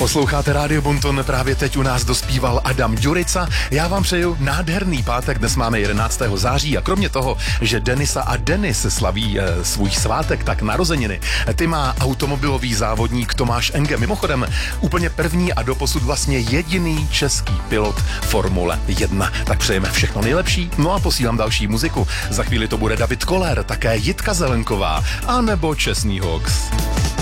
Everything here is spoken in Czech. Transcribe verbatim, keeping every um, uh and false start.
Posloucháte Rádio Bonton, právě teď u nás dospíval Adam Ďurica. Já vám přeju nádherný pátek, dnes máme jedenáctého září a kromě toho, že Denisa a Denis slaví e, svůj svátek, tak narozeniny, ty má automobilový závodník Tomáš Enge. Mimochodem, úplně první a doposud vlastně jediný český pilot Formule jedna. Tak přejeme všechno nejlepší, no a posílám další muziku. Za chvíli to bude David Koller, také Jitka Zelenková a nebo Čestný Hox.